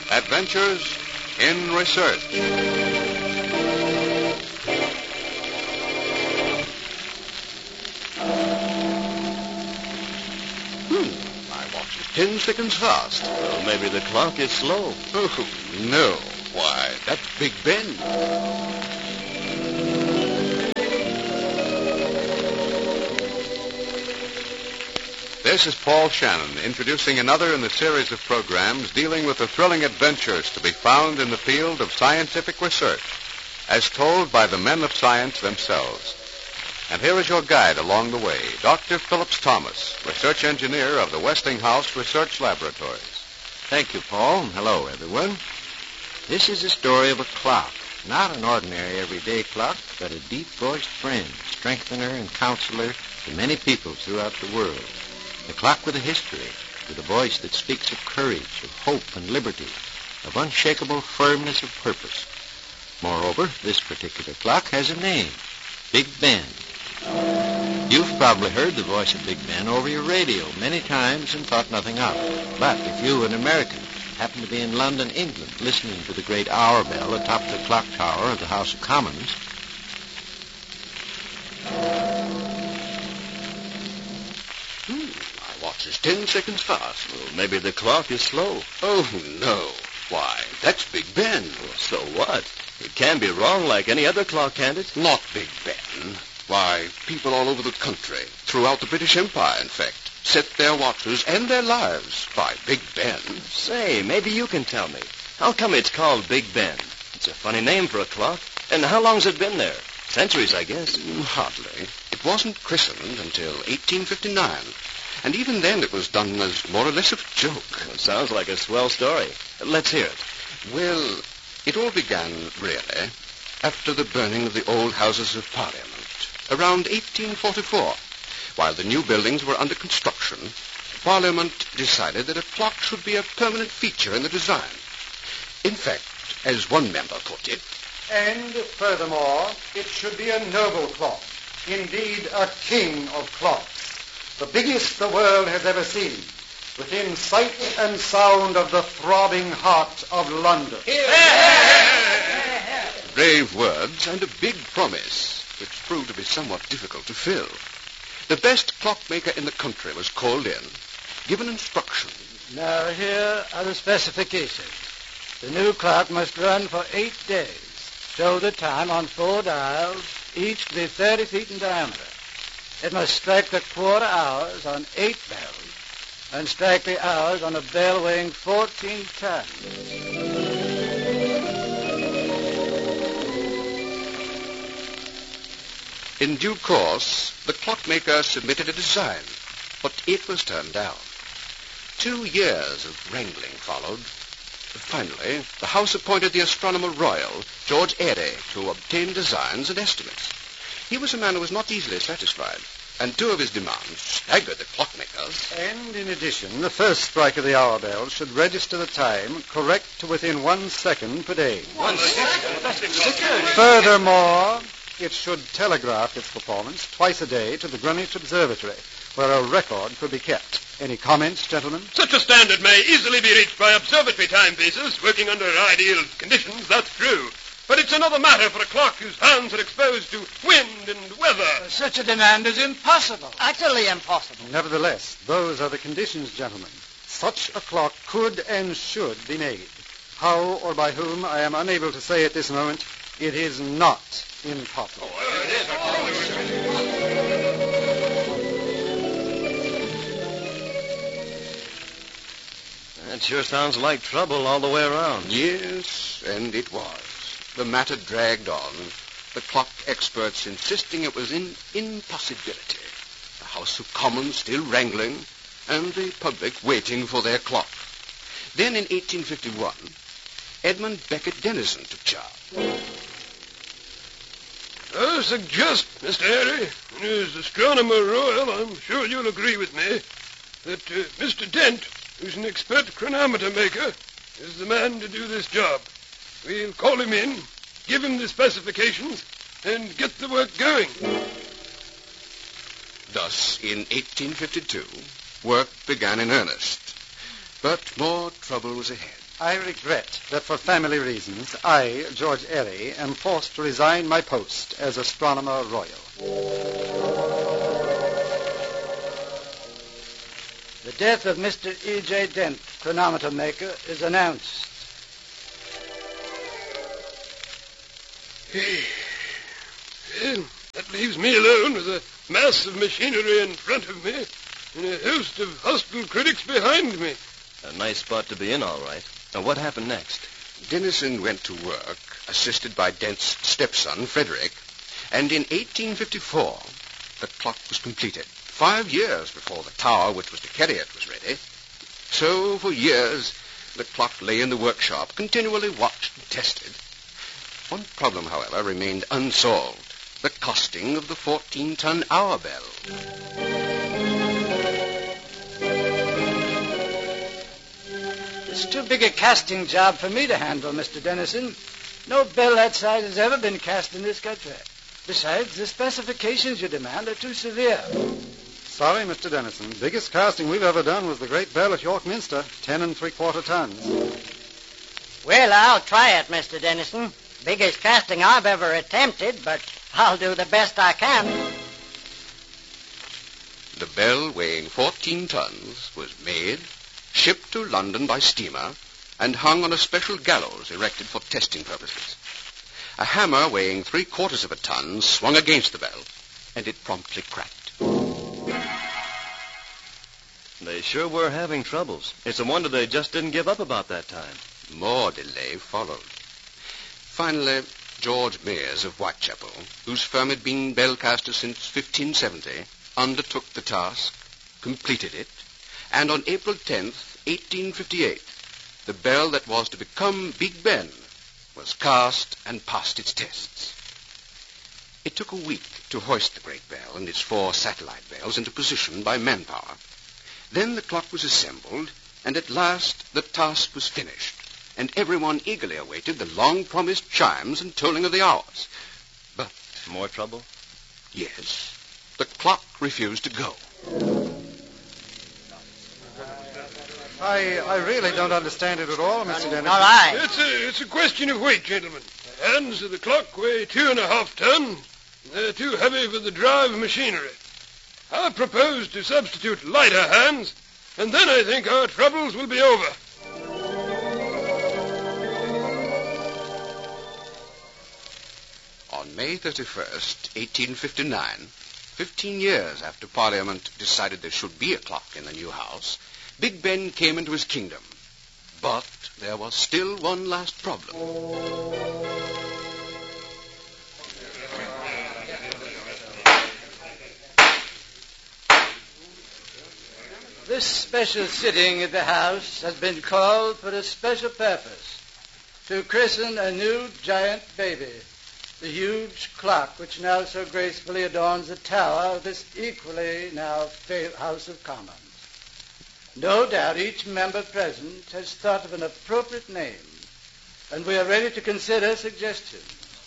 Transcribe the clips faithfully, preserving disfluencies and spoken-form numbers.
Adventures in Research. Hmm, my watch is ten seconds fast. Well, maybe the clock is slow. Oh, no. Why, that's Big Ben. This is Paul Shannon, introducing another in the series of programs dealing with the thrilling adventures to be found in the field of scientific research, as told by the men of science themselves. And here is your guide along the way, Doctor Phillips Thomas, research engineer of the Westinghouse Research Laboratories. Thank you, Paul. Hello, everyone. This is the story of a clock, not an ordinary everyday clock, but a deep-voiced friend, strengthener, and counselor to many people throughout the world. A clock with a history, with a voice that speaks of courage, of hope and liberty, of unshakable firmness of purpose. Moreover, this particular clock has a name, Big Ben. You've probably heard the voice of Big Ben over your radio many times and thought nothing of it. But if you, an American, happen to be in London, England, listening to the great hour bell atop the clock tower of the House of Commons, Watch is ten seconds fast. well, maybe the clock is slow. Oh, no. Why, that's Big Ben. Well, so what? It can be wrong like any other clock, can't it? Not Big Ben. Why, people all over the country, throughout the British Empire, in fact, set their watches and their lives by Big Ben. Say, maybe you can tell me. How come it's called Big Ben? It's a funny name for a clock. And how long's it been there? Centuries, I guess. Mm, Hardly. It wasn't christened until eighteen fifty-nine. And even then it was done as more or less of a joke. Well, sounds like a swell story. Let's hear it. Well, it all began, really, after the burning of the old Houses of Parliament, around eighteen forty-four. While the new buildings were under construction, Parliament decided that a clock should be a permanent feature in the design. In fact, as one member put it, and furthermore, it should be a noble clock, indeed a king of clocks, the biggest the world has ever seen, within sight and sound of the throbbing heart of London. Brave words and a big promise, which proved to be somewhat difficult to fill. The best clockmaker in the country was called in, given instructions. Now, here are the specifications. The new clock must run for eight days, show the time on four dials, each to be thirty feet in diameter. It must strike the quarter hours on eight bells, and strike the hours on a bell weighing fourteen tons. In due course, the clockmaker submitted a design, but it was turned down. Two years of wrangling followed. Finally, the House appointed the Astronomer Royal, George Airy, to obtain designs and estimates. He was a man who was not easily satisfied, and two of his demands staggered the clockmakers. And in addition, the first strike of the hour bell should register the time correct to within one second per day. One second? Furthermore, it should telegraph its performance twice a day to the Greenwich Observatory, where a record could be kept. Any comments, gentlemen? Such a standard may easily be reached by observatory timepieces working under ideal conditions, that's true. But it's another matter for a clock whose hands are exposed to wind and weather. Such a demand is impossible. Utterly impossible. Nevertheless, those are the conditions, gentlemen. Such a clock could and should be made. How or by whom, I am unable to say at this moment. It is not impossible. That sure sounds like trouble all the way around. Yes, and it was. The matter dragged on, the clock experts insisting it was an impossibility, the House of Commons still wrangling, and the public waiting for their clock. Then in eighteen fifty-one, Edmund Beckett Dennison took charge. I suggest, Mister Airy, and as Astronomer Royal, I'm sure you'll agree with me, that uh, Mister Dent, who's an expert chronometer maker, is the man to do this job. We'll call him in, give him the specifications, and get the work going. Thus, in eighteen fifty-two, work began in earnest. But more trouble was ahead. I regret that for family reasons, I, George Airy, am forced to resign my post as Astronomer Royal. The death of Mister E J. Dent, chronometer maker, is announced. Well, that leaves me alone with a mass of machinery in front of me and a host of hostile critics behind me. A nice spot to be in, all right. Now, what happened next? Dennison went to work, assisted by Dent's stepson, Frederick, and in eighteen fifty-four, the clock was completed, five years before the tower which was to carry it was ready. So, for years, the clock lay in the workshop, continually watched and tested. One problem, however, remained unsolved, the costing of the fourteen-ton hour bell. It's too big a casting job for me to handle, Mister Dennison. No bell that size has ever been cast in this country. Besides, the specifications you demand are too severe. Sorry, Mister Dennison. Biggest casting we've ever done was the great bell at York Minster, ten and three-quarter tons. Well, I'll try it, Mister Dennison. Biggest casting I've ever attempted, but I'll do the best I can. The bell, weighing fourteen tons, was made, shipped to London by steamer, and hung on a special gallows erected for testing purposes. A hammer weighing three-quarters of a ton swung against the bell, and it promptly cracked. They sure were having troubles. It's a wonder they just didn't give up about that time. More delay followed. Finally, George Mears of Whitechapel, whose firm had been bellcaster since fifteen seventy, undertook the task, completed it, and on April tenth, eighteen fifty-eight, the bell that was to become Big Ben was cast and passed its tests. It took a week to hoist the great bell and its four satellite bells into position by manpower. Then the clock was assembled, and at last the task was finished, and everyone eagerly awaited the long-promised chimes and tolling of the hours. But... More trouble? Yes. The clock refused to go. I I really don't understand it at all, Mister Dennison. All right. It's a, it's a question of weight, gentlemen. The hands of the clock weigh two and a half ton. They're too heavy for the drive machinery. I propose to substitute lighter hands, and then I think our troubles will be over. On May thirty-first, eighteen fifty-nine, fifteen years after Parliament decided there should be a clock in the new house, Big Ben came into his kingdom. But there was still one last problem. This special sitting of the House has been called for a special purpose, to christen a new giant baby, the huge clock which now so gracefully adorns the tower of this equally now famed House of Commons. No doubt each member present has thought of an appropriate name, and we are ready to consider suggestions.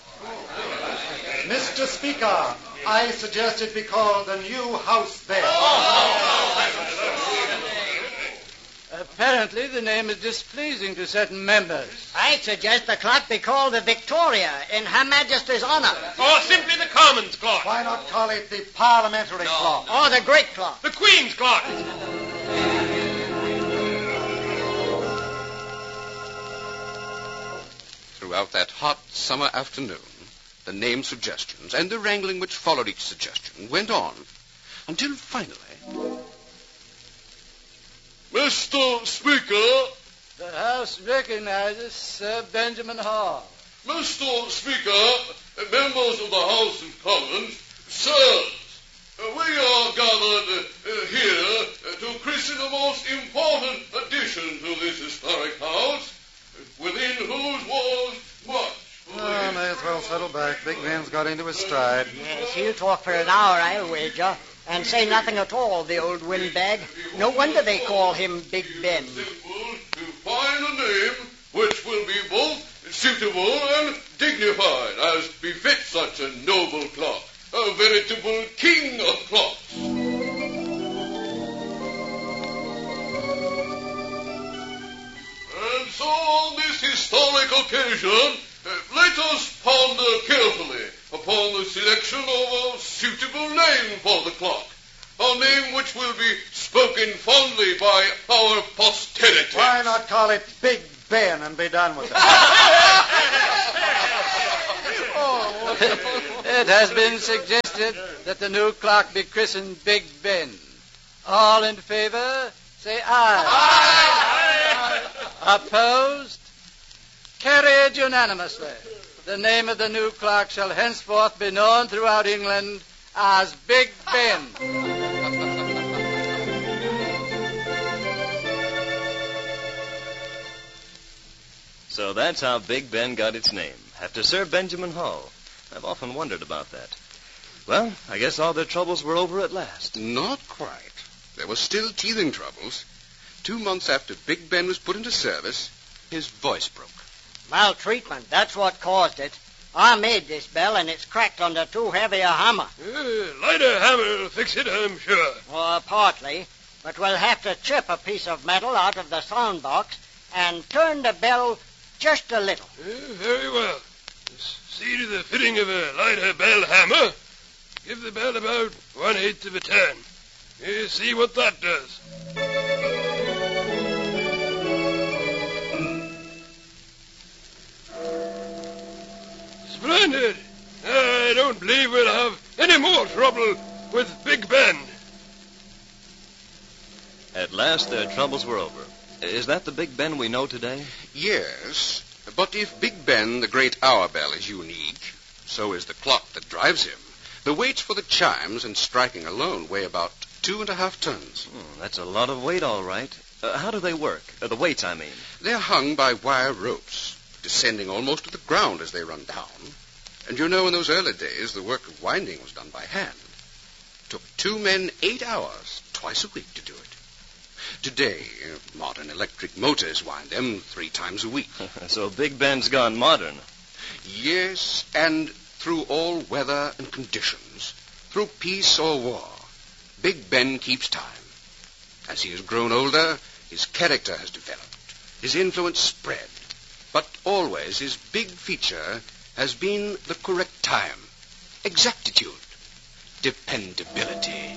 Mister Speaker, I suggest it be called the new House Bell. Apparently the name is displeasing to certain members. I suggest the clock be called the Victoria in Her Majesty's honor. Or simply the Commons clock. Why not call it the parliamentary clock? Or the Great Clock. The Queen's clock. Throughout that hot summer afternoon, the name suggestions and the wrangling which followed each suggestion went on until finally... Mister Speaker. The House recognizes Sir Benjamin Hall. Mister Speaker, members of the House of Commons, sirs, we are gathered uh, here to christen the most important addition to this historic house, within whose walls much... Oh, may as well settle back. Big Ben's got into his stride. Yes, he'll talk for an hour, I'll wager, and say nothing at all, the old windbag. No wonder they call him Big Ben. Simple to find a name which will be both suitable and dignified, as befits such a noble clock, a veritable king of clocks. And So on this historic occasion, uh, let us ponder carefully upon the selection of a suitable name for the clock. A name which will be spoken fondly by our posterity. Why not call it Big Ben and be done with it? It has been suggested that the new clock be christened Big Ben. All in favor, say aye. Aye. Opposed? Carried unanimously. The name of the new clock shall henceforth be known throughout England as Big Ben. So that's how Big Ben got its name, after Sir Benjamin Hull. I've often wondered about that. Well, I guess all their troubles were over at last. Not quite. There were still teething troubles. Two months after Big Ben was put into service, his voice broke. Maltreatment, that's what caused it. I made this bell, and it's cracked under too heavy a hammer. Uh, lighter hammer will fix it, I'm sure. Well, partly. But we'll have to chip a piece of metal out of the sound box and turn the bell just a little. Uh, very well. Just see to the fitting of a lighter bell hammer. Give the bell about one-eighth of a turn. You see what that does. Splendid. I don't believe we'll have any more trouble with Big Ben. At last their troubles were over. Is that the Big Ben we know today? Yes, but if Big Ben, the great hour bell, is unique, so is the clock that drives him. The weights for the chimes and striking alone weigh about two and a half tons. Hmm, that's a lot of weight, all right. Uh, how do they work? Uh, the weights, I mean. They're hung by wire ropes, descending almost to the ground as they run down. And you know, in those early days, the work of winding was done by hand. It took two men eight hours, twice a week, to do it. Today, uh, modern electric motors wind them three times a week. So Big Ben's gone modern. Yes, and through all weather and conditions, through peace or war, Big Ben keeps time. As he has grown older, his character has developed, his influence spread. But always his big feature has been the correct time, exactitude, dependability.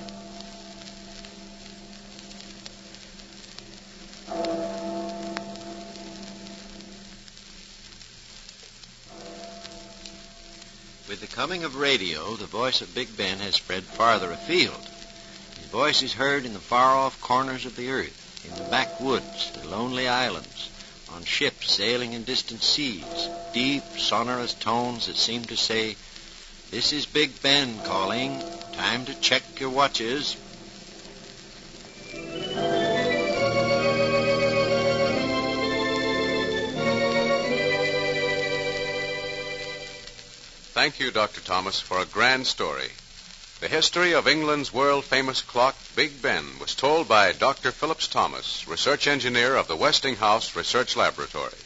With the coming of radio, the voice of Big Ben has spread farther afield. His voice is heard in the far-off corners of the earth, in the backwoods, the lonely islands, on ships sailing in distant seas, deep, sonorous tones that seem to say, "This is Big Ben calling. Time to check your watches." Thank you, Doctor Thomas, for a grand story. The history of England's world-famous clock, Big Ben, was told by Doctor Phillips Thomas, research engineer of the Westinghouse Research Laboratory.